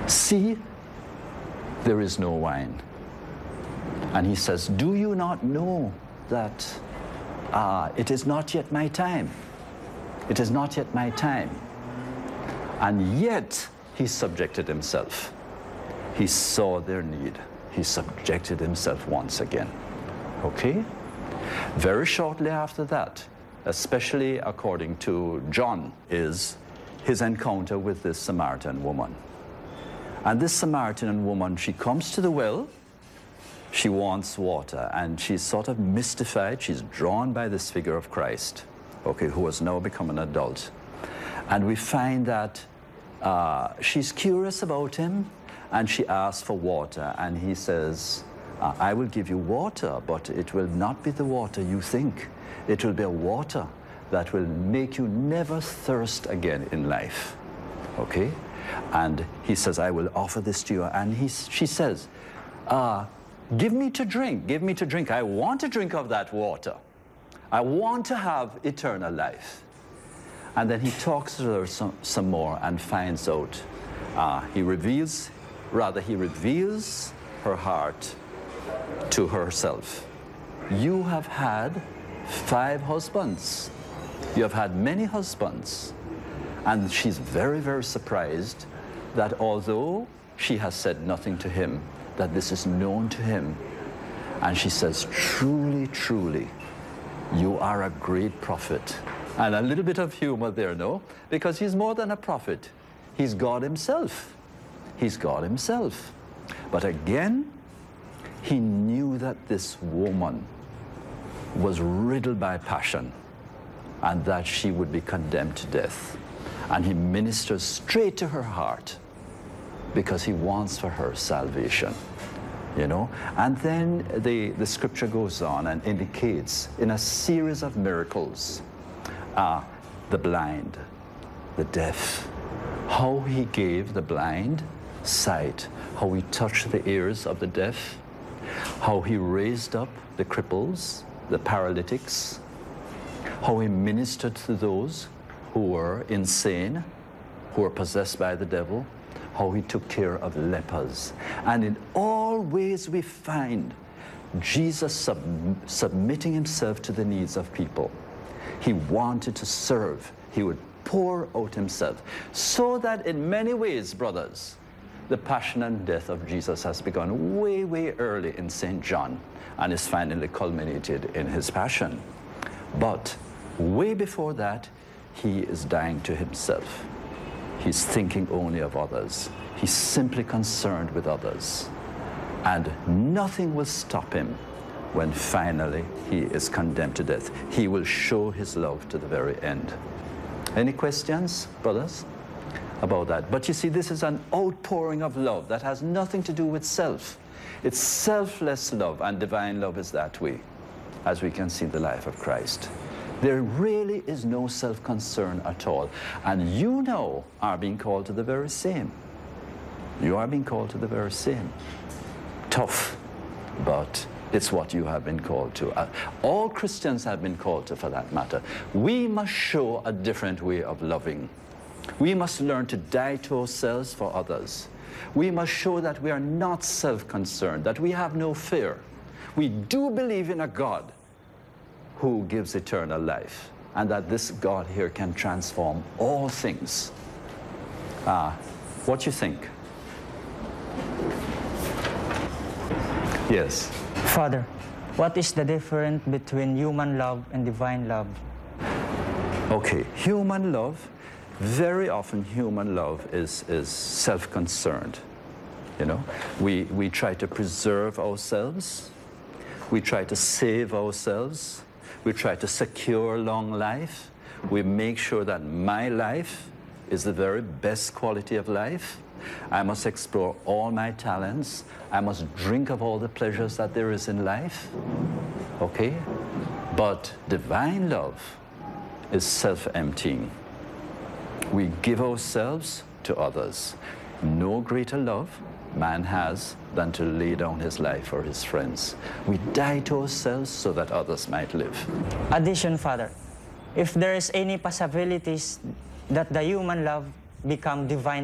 See, there is no wine. And he says, do you not know that it is not yet my time? It is not yet my time. And yet he subjected himself. He saw their need. He subjected himself once again. Okay? Very shortly after that, especially according to John, is his encounter with this Samaritan woman. And this Samaritan woman, she comes to the well, she wants water, and she's sort of mystified. She's drawn by this figure of Christ, okay, who has now become an adult. And we find that she's curious about him, and she asks for water, and he says, I will give you water, but it will not be the water you think. It will be a water that will make you never thirst again in life, okay? And he says, I will offer this to you. And she says, give me to drink, give me to drink. I want to drink of that water. I want to have eternal life. And then he talks to her some more and finds out, he reveals her heart to herself. You have had 5 husbands. You have had many husbands. And she's very, very surprised that although she has said nothing to him, that this is known to him. And she says, truly, truly, you are a great prophet. And a little bit of humor there, no? Because he's more than a prophet. He's God himself. He's God himself. But again, he knew that this woman was riddled by passion and that she would be condemned to death. And he ministers straight to her heart because he wants for her salvation, you know. And then the scripture goes on and indicates in a series of miracles, the blind, the deaf, how he gave the blind sight, how he touched the ears of the deaf, how he raised up the cripples, the paralytics, how he ministered to those who were insane, who were possessed by the devil, how he took care of lepers. And in all ways we find Jesus submitting himself to the needs of people. He wanted to serve. He would pour out himself. So that in many ways, brothers, the passion and death of Jesus has begun way, way early in St. John and is finally culminated in his passion. But way before that, he is dying to himself. He's thinking only of others. He's simply concerned with others. And nothing will stop him when finally he is condemned to death. He will show his love to the very end. Any questions, brothers, about that? But you see, this is an outpouring of love that has nothing to do with self. It's selfless love, and divine love is that way, as we can see in the life of Christ. There really is no self-concern at all. And you now are being called to the very same. You are being called to the very same. Tough, but it's what you have been called to. All Christians have been called to, for that matter. We must show a different way of loving. We must learn to die to ourselves for others. We must show that we are not self-concerned, that we have no fear. We do believe in a God who gives eternal life, and that this God here can transform all things. What you think? Yes. Father, what is the difference between human love and divine love? Okay, human love, very often human love is self-concerned. You know, we try to preserve ourselves, we try to save ourselves, we try to secure long life. We make sure that my life is the very best quality of life. I must explore all my talents. I must drink of all the pleasures that there is in life. Okay? But divine love is self-emptying. We give ourselves to others. No greater love man has than to lay down his life for his friends. We die to ourselves so that others might live. Addition, Father, if there is any possibilities that the human love become divine